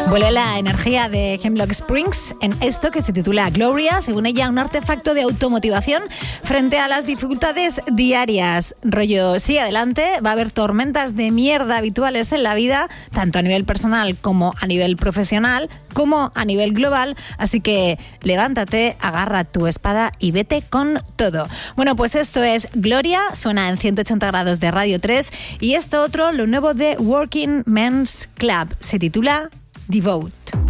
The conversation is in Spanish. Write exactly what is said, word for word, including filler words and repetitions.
Vuelve la energía de Hemlock Springs en esto que se titula Gloria, según ella un artefacto de automotivación frente a las dificultades diarias. Rollo, sí, adelante, va a haber tormentas de mierda habituales en la vida, tanto a nivel personal como a nivel profesional, como a nivel global, así que levántate, agarra tu espada y vete con todo. Bueno, pues esto es Gloria, suena en ciento ochenta grados de Radio tres, y esto otro, lo nuevo de Working Men's Club, se titula Devote.